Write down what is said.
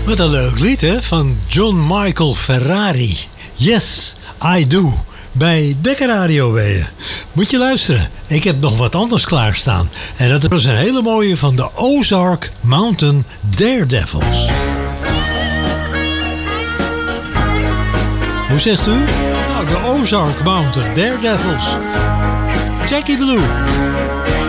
Wat een leuk lied, hè? Van John Michael Ferrari. Yes, I do. Bij Dekker Radio ben je. Moet je luisteren. Ik heb nog wat anders klaarstaan. En dat is een hele mooie van de Ozark Mountain Daredevils. Hoe zegt u? Nou, de Ozark Mountain Daredevils. Jackie Blue.